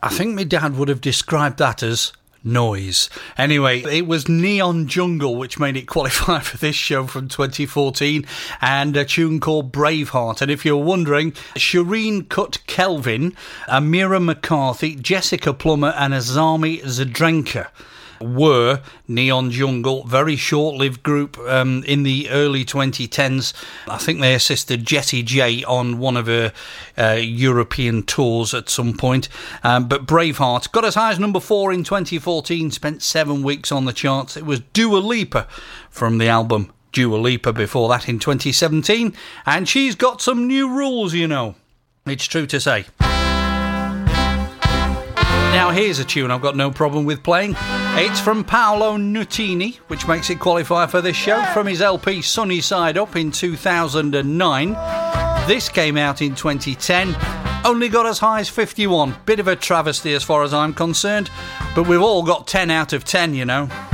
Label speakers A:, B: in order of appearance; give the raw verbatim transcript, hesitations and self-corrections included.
A: I think my dad would have described that as noise. Anyway, it was Neon Jungle which made it qualify for this show from twenty fourteen, and a tune called Braveheart. And if you're wondering, Shireen Cut Kelvin, Amira McCarthy, Jessica Plummer and Azami Zadrenka were Neon Jungle, very short-lived group um, in the early twenty tens. I think they assisted Jessie J on one of her uh, European tours at some point. Um, but Braveheart got as high as number four in twenty fourteen, spent seven weeks on the charts. It was Dua Lipa from the album Dua Lipa before that in twenty seventeen, and she's got some new rules, you know. It's true to say. Now here's a tune I've got no problem with playing. It's from Paolo Nutini, which makes it qualify for this show, from his L P Sunny Side Up in two thousand nine. This came out in twenty ten, only got as high as fifty-one. Bit of a travesty as far as I'm concerned, but we've all got ten out of ten, you know.